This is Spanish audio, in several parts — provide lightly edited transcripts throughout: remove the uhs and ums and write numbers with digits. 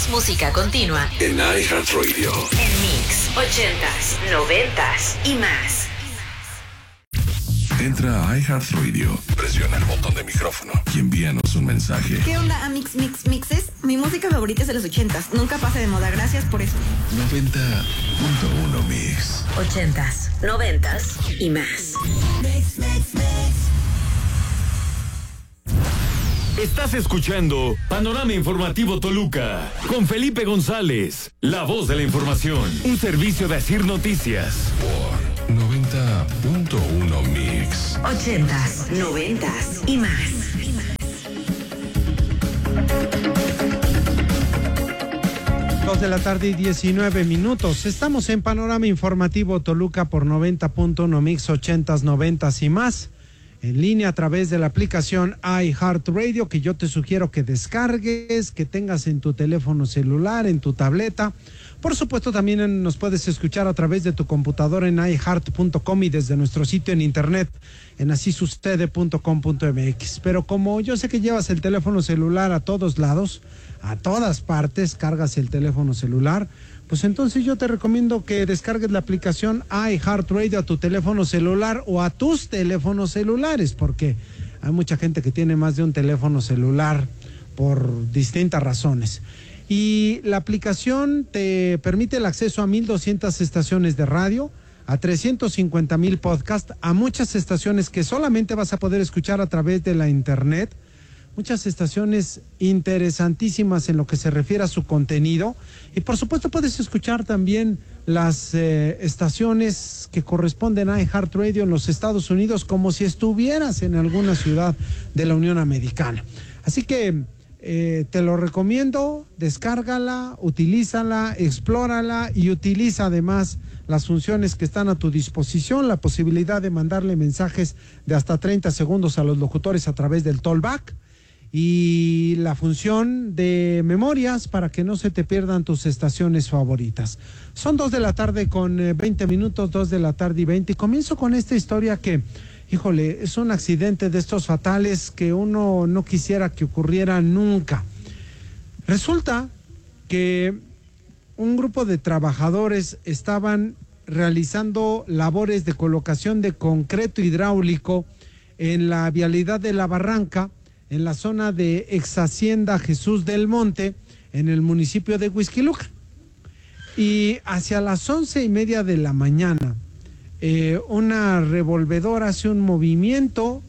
más música continua en iHeartRadio. En Mix 80s, 90s y más. Entra a iHeartRadio, presiona el botón de micrófono y envíanos un mensaje. ¿Qué onda, Mixes? Mi música favorita es de los 80s. Nunca pasa de moda. Gracias por eso. 90.1 Mix. 80s, 90s y más. Mix. Estás escuchando Panorama Informativo Toluca con Felipe González, la voz de la información. Un servicio de Asir Noticias. Por 90.1 Mix. 80s, 90s y más. De la tarde y 19 minutos. Estamos en Panorama Informativo Toluca por 90.1 Mix, 80s, 90s y más. En línea a través de la aplicación iHeartRadio, que yo te sugiero que descargues, que tengas en tu teléfono celular, en tu tableta. Por supuesto, también nos puedes escuchar a través de tu computadora en iHeart.com y desde nuestro sitio en internet en asisucede.com.mx. Pero como yo sé que llevas el teléfono celular a todos lados, a todas partes, cargas el teléfono celular, pues entonces yo te recomiendo que descargues la aplicación iHeartRadio a tu teléfono celular o a tus teléfonos celulares, porque hay mucha gente que tiene más de un teléfono celular por distintas razones. Y la aplicación te permite el acceso a 1,200 estaciones de radio, a 350,000 podcasts, a muchas estaciones que solamente vas a poder escuchar a través de la internet. Muchas estaciones interesantísimas en lo que se refiere a su contenido. Y por supuesto puedes escuchar también las estaciones que corresponden a iHeartRadio en los Estados Unidos como si estuvieras en alguna ciudad de la Unión Americana. Así que te lo recomiendo, descárgala, utilízala, explórala y utiliza además las funciones que están a tu disposición, la posibilidad de mandarle mensajes de hasta 30 segundos a los locutores a través del Talkback y la función de memorias para que no se te pierdan tus estaciones favoritas. Son 2 de la tarde con 20 minutos, 2 de la tarde y 20, y comienzo con esta historia que, híjole, es un accidente de estos fatales que uno no quisiera que ocurriera nunca. Resulta que un grupo de trabajadores estaban realizando labores de colocación de concreto hidráulico en la vialidad de La Barranca, en la zona de Ex Hacienda Jesús del Monte, en el municipio de Huixquilucan. Y hacia las 11:30 de la mañana, una revolvedora hace un movimiento,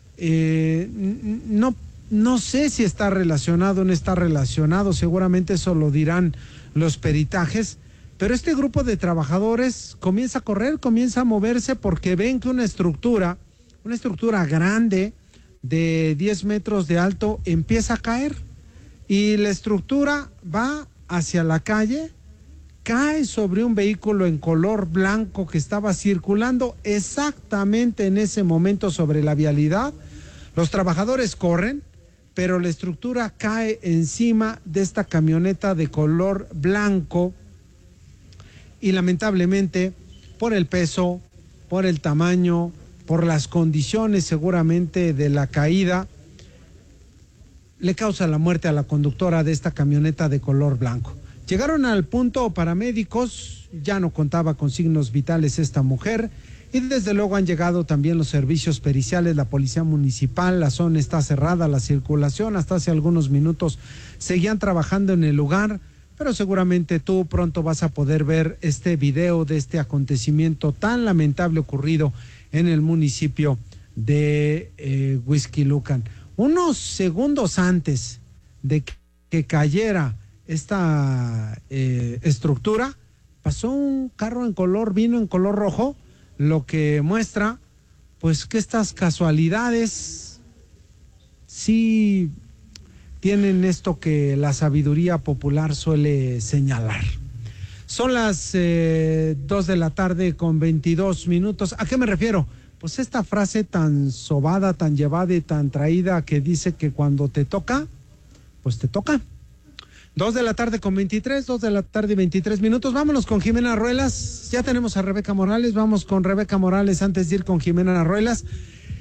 no sé si está relacionado o no está relacionado, seguramente eso lo dirán los peritajes, pero este grupo de trabajadores comienza a correr, comienza a moverse porque ven que una estructura grande de 10 metros de alto empieza a caer y la estructura va hacia la calle, cae sobre un vehículo en color blanco que estaba circulando exactamente en ese momento sobre la vialidad. Los trabajadores corren, pero la estructura cae encima de esta camioneta de color blanco y lamentablemente por el peso, por el tamaño, por las condiciones seguramente de la caída, le causa la muerte a la conductora de esta camioneta de color blanco. Llegaron al punto paramédicos, ya no contaba con signos vitales esta mujer, y desde luego han llegado también los servicios periciales, la policía municipal. La zona está cerrada, la circulación hasta hace algunos minutos seguían trabajando en el lugar, pero seguramente tú pronto vas a poder ver este video de este acontecimiento tan lamentable ocurrido en el municipio de Huixquilucan. Unos segundos antes de que cayera esta estructura, pasó un carro en color vino, en color rojo, lo que muestra pues que estas casualidades sí tienen esto que la sabiduría popular suele señalar. Son las 2 de la tarde con 22 minutos. ¿A qué me refiero? Pues esta frase tan sobada, tan llevada y tan traída que dice que cuando te toca, pues te toca. 2 de la tarde con 23, 2 de la tarde y 23 minutos. Vámonos con Jimena Ruelas. Ya tenemos a Rebeca Morales. Vamos con Rebeca Morales antes de ir con Jimena Ruelas.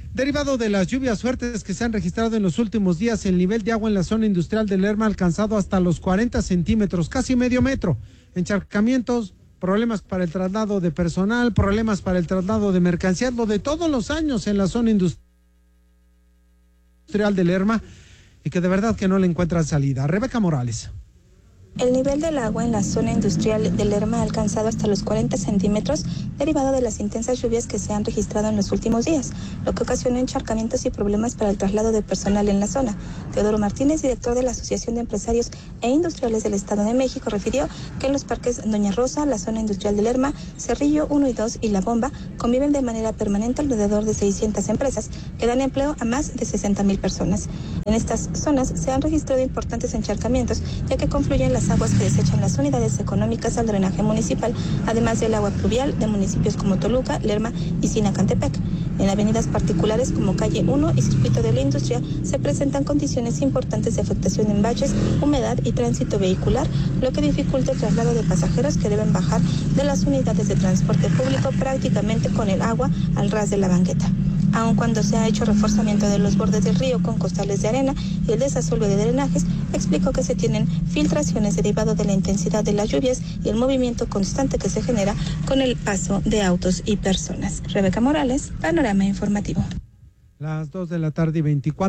Derivado de las lluvias fuertes que se han registrado en los últimos días, el nivel de agua en la zona industrial de Lerma ha alcanzado hasta los 40 centímetros, casi medio metro. Encharcamientos, problemas para el traslado de personal, problemas para el traslado de mercancías, lo de todos los años en la zona industrial de Lerma, y que de verdad que no le encuentran salida. Rebeca Morales. El nivel del agua en la zona industrial de Lerma ha alcanzado hasta los 40 centímetros, derivado de las intensas lluvias que se han registrado en los últimos días, lo que ocasionó encharcamientos y problemas para el traslado de personal en la zona. Teodoro Martínez, director de la Asociación de Empresarios e Industriales del Estado de México, refirió que en los parques Doña Rosa, la zona industrial de Lerma, Cerrillo 1 y 2 y La Bomba conviven de manera permanente alrededor de 600 empresas que dan empleo a más de 60,000 personas. En estas zonas se han registrado importantes encharcamientos, ya que confluyen las aguas que desechan las unidades económicas al drenaje municipal, además del agua pluvial de municipios como Toluca, Lerma y Sinacantepec. En avenidas particulares como Calle 1 y Circuito de la Industria se presentan condiciones importantes de afectación en baches, humedad y tránsito vehicular, lo que dificulta el traslado de pasajeros que deben bajar de las unidades de transporte público prácticamente con el agua al ras de la banqueta. Aun cuando se ha hecho reforzamiento de los bordes del río con costales de arena y el desasolve de drenajes, explicó que se tienen filtraciones derivado de la intensidad de las lluvias y el movimiento constante que se genera con el paso de autos y personas. Rebeca Morales, Panorama Informativo. Las 2 de la tarde y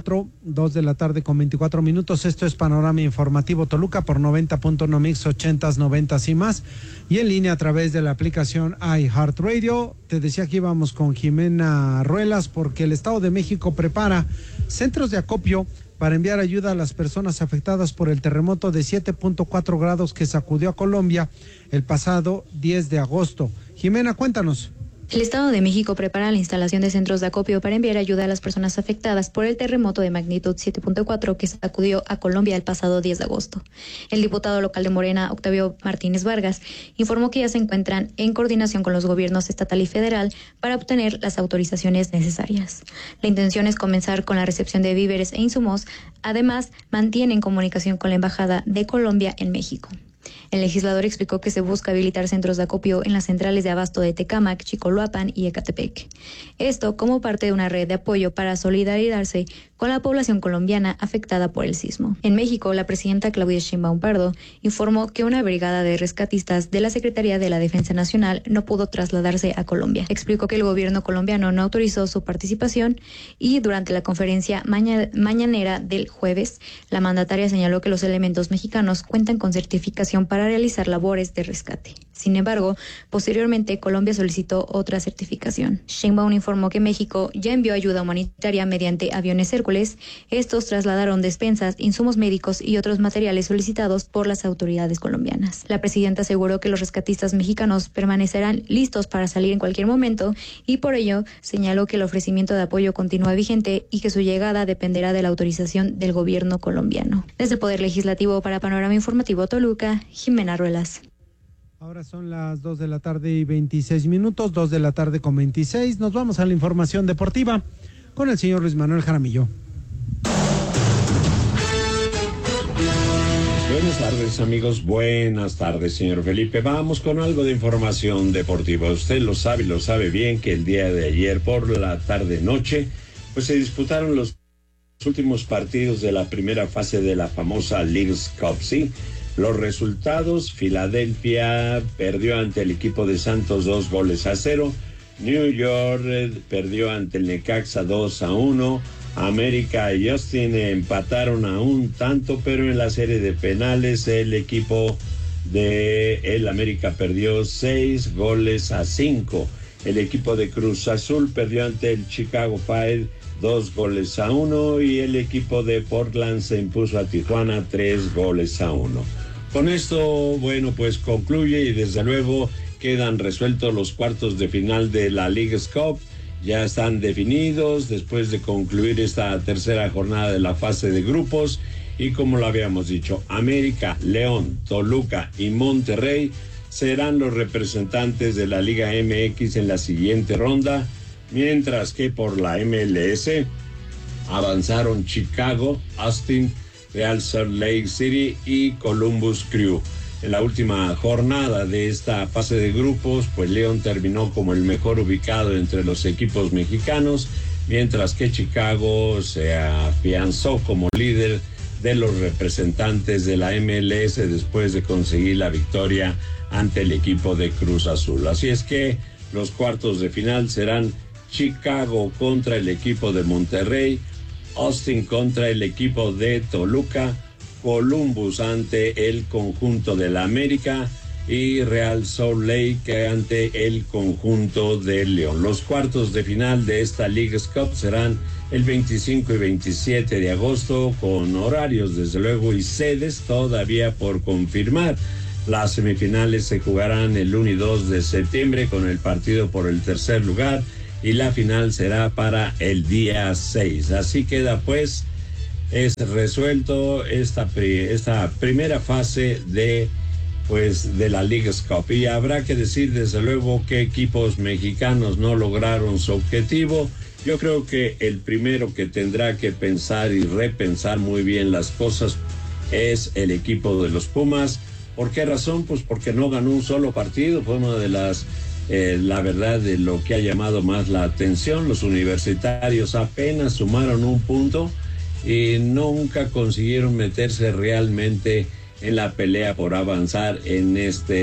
2 de la tarde con 24 minutos. Esto es Panorama Informativo Toluca por 90.1 Mix 80s, 90s y más. Y en línea a través de la aplicación iHeartRadio. Te decía que íbamos con Jimena Ruelas porque el Estado de México prepara centros de acopio para enviar ayuda a las personas afectadas por el terremoto de 7.4 grados que sacudió a Colombia el pasado 10 de agosto. Jimena, cuéntanos. El Estado de México prepara la instalación de centros de acopio para enviar ayuda a las personas afectadas por el terremoto de magnitud 7.4 que sacudió a Colombia el pasado 10 de agosto. El diputado local de Morena, Octavio Martínez Vargas, informó que ya se encuentran en coordinación con los gobiernos estatal y federal para obtener las autorizaciones necesarias. La intención es comenzar con la recepción de víveres e insumos. Además, mantienen comunicación con la Embajada de Colombia en México. El legislador explicó que se busca habilitar centros de acopio en las centrales de abasto de Tecámac, Chicoloapan y Ecatepec. Esto como parte de una red de apoyo para solidarizarse con la población colombiana afectada por el sismo. En México, la presidenta Claudia Sheinbaum Pardo informó que una brigada de rescatistas de la Secretaría de la Defensa Nacional no pudo trasladarse a Colombia. Explicó que el gobierno colombiano no autorizó su participación y durante la conferencia mañanera del jueves, la mandataria señaló que los elementos mexicanos cuentan con certificación para realizar labores de rescate. Sin embargo, posteriormente Colombia solicitó otra certificación. Sheinbaum informó que México ya envió ayuda humanitaria mediante aviones Hércules. Estos trasladaron despensas, insumos médicos y otros materiales solicitados por las autoridades colombianas. La presidenta aseguró que los rescatistas mexicanos permanecerán listos para salir en cualquier momento y por ello señaló que el ofrecimiento de apoyo continúa vigente y que su llegada dependerá de la autorización del gobierno colombiano. Desde el Poder Legislativo para Panorama Informativo Toluca, Jimena Ruelas. Ahora son las 2 de la tarde y 26 minutos, 2 de la tarde con 26. Nos vamos a la información deportiva con el señor Luis Manuel Jaramillo. Buenas tardes, amigos. Buenas tardes, señor Felipe. Vamos con algo de información deportiva. Usted lo sabe bien que el día de ayer por la tarde-noche, pues se disputaron los últimos partidos de la primera fase de la famosa Leagues Cup, ¿sí? Los resultados: Filadelfia perdió ante el equipo de Santos 2-0, New York perdió ante el Necaxa 2-1, América y Austin empataron a un tanto, pero en la serie de penales el equipo de el América perdió 6-5. El equipo de Cruz Azul perdió ante el Chicago Fire 2-1 y el equipo de Portland se impuso a Tijuana 3-1. Con esto, bueno, pues concluye y desde luego quedan resueltos los cuartos de final de la Leagues Cup. Ya están definidos después de concluir esta tercera jornada de la fase de grupos y como lo habíamos dicho, América, León, Toluca y Monterrey serán los representantes de la Liga MX en la siguiente ronda, mientras que por la MLS avanzaron Chicago, Austin, Real Salt Lake City y Columbus Crew. En la última jornada de esta fase de grupos, pues León terminó como el mejor ubicado entre los equipos mexicanos, mientras que Chicago se afianzó como líder de los representantes de la MLS después de conseguir la victoria ante el equipo de Cruz Azul. Así es que los cuartos de final serán Chicago contra el equipo de Monterrey, Austin contra el equipo de Toluca, Columbus ante el conjunto de la América y Real Salt Lake ante el conjunto de León. Los cuartos de final de esta Leagues Cup serán el 25 y 27 de agosto con horarios desde luego y sedes todavía por confirmar. Las semifinales se jugarán el 1 y 2 de septiembre con el partido por el tercer lugar y la final será para el día 6. Así queda pues, es resuelto esta primera fase de la Leagues Cup. Y habrá que decir desde luego qué equipos mexicanos no lograron su objetivo. Yo creo que el primero que tendrá que pensar y repensar muy bien las cosas es el equipo de los Pumas. ¿Por qué razón? Pues porque no ganó un solo partido. Fue una de las, la verdad, de lo que ha llamado más la atención. Los universitarios apenas sumaron un punto y nunca consiguieron meterse realmente en la pelea por avanzar en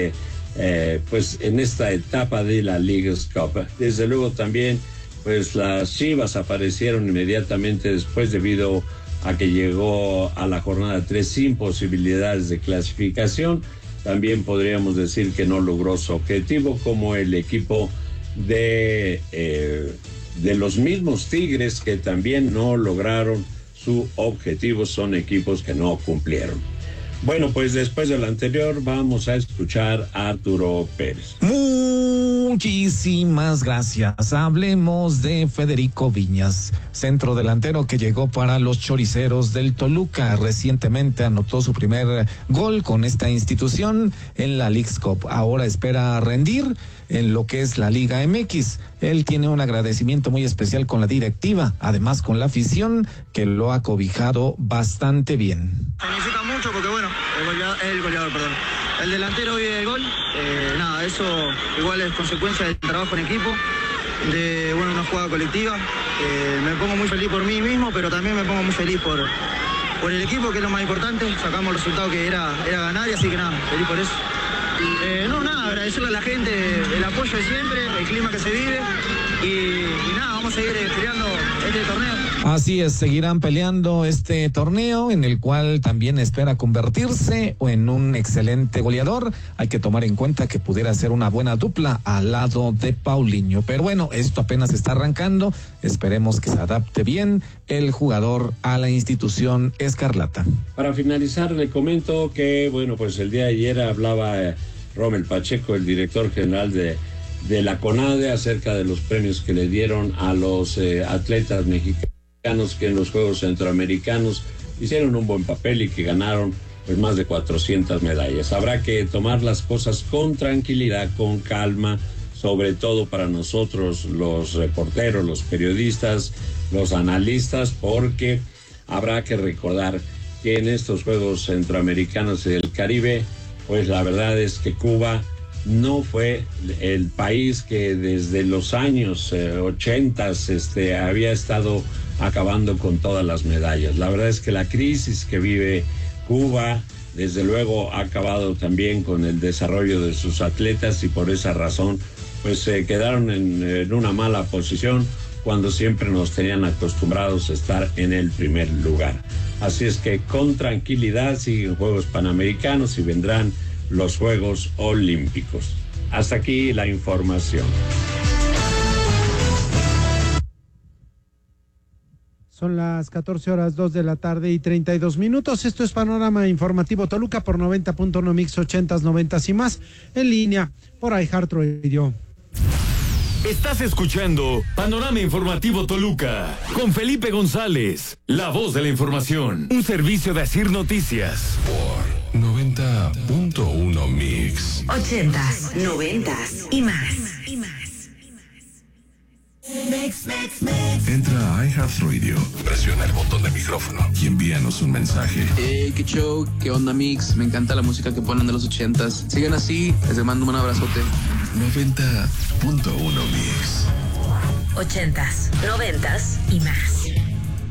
en esta etapa de la Leagues Cup. Desde luego también pues las Chivas aparecieron inmediatamente después debido a que llegó a la jornada 3 sin posibilidades de clasificación. También podríamos decir que no logró su objetivo, como el equipo de los mismos Tigres, que también no lograron su objetivo. Son equipos que no cumplieron. Bueno, pues después de lo anterior vamos a escuchar a Arturo Pérez. Muchísimas gracias. Hablemos de Federico Viñas, centro delantero que llegó para los Choriceros del Toluca. Recientemente anotó su primer gol con esta institución en la Leagues Cup. Ahora espera rendir en lo que es la Liga MX. Él tiene un agradecimiento muy especial con la directiva, además con la afición que lo ha cobijado bastante bien. Significa mucho porque bueno, el delantero vive el gol, eso igual es consecuencia del trabajo en equipo, de una jugada colectiva. Me pongo muy feliz por mí mismo, pero también me pongo muy feliz por el equipo, que es lo más importante. Sacamos el resultado que era ganar, y así que feliz por eso. Agradecerle a la gente el apoyo de siempre, el clima que se vive y vamos a seguir peleando este torneo. Así es, seguirán peleando este torneo en el cual también espera convertirse en un excelente goleador. Hay que tomar en cuenta que pudiera ser una buena dupla al lado de Paulinho, pero bueno, esto apenas está arrancando. Esperemos que se adapte bien el jugador a la institución escarlata. Para finalizar, le comento que pues el día de ayer hablaba Rommel Pacheco, el director general de la CONADE, acerca de los premios que le dieron a los atletas mexicanos que en los Juegos Centroamericanos hicieron un buen papel y que ganaron más de 400 medallas. Habrá que tomar las cosas con tranquilidad, con calma, sobre todo para nosotros los reporteros, los periodistas, los analistas, porque habrá que recordar que en estos Juegos Centroamericanos y del Caribe, pues la verdad es que Cuba no fue el país que desde los años 80 había estado acabando con todas las medallas. La verdad es que la crisis que vive Cuba, desde luego, ha acabado también con el desarrollo de sus atletas y por esa razón, pues se quedaron en una mala posición cuando siempre nos tenían acostumbrados a estar en el primer lugar. Así es que con tranquilidad siguen Juegos Panamericanos y vendrán los Juegos Olímpicos. Hasta aquí la información. Son las 14:02 de la tarde y 32 minutos. Esto es Panorama Informativo Toluca por 90.1 Mix 80s, 90s y más. En línea por iHeartRadio. Estás escuchando Panorama Informativo Toluca con Felipe González, la voz de la información. Un servicio de Asir Noticias. Por 90.1 Mix 80s, 90s y más. Entra a iHeartRadio, presiona el botón de micrófono y envíanos un mensaje. Qué show, qué onda Mix, me encanta la música que ponen de los 80s. Sigan así, les mando un abrazote. 90.1 Mix. 80s, 90s y más.